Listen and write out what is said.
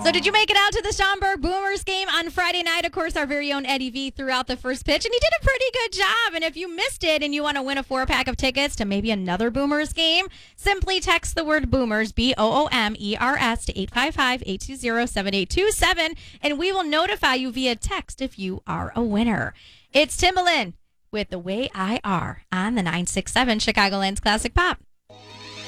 So did you make it out to the Schaumburg Boomers game on Friday night? Of course, our very own Eddie V threw out the first pitch, and he did a pretty good job. And if you missed it and you want to win a 4-pack of tickets to maybe another Boomers game, simply text the word Boomers, BOOMERS, to 855-820-7827, and we will notify you via text if you are a winner. It's Timbaland with The Way I Are on the 967 Chicagoland's Classic Pop.